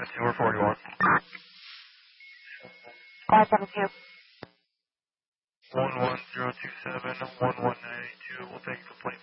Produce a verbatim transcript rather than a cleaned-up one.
two or forty-one. five seven two. one one zero two seven, one one nine eight two. We'll take the plane.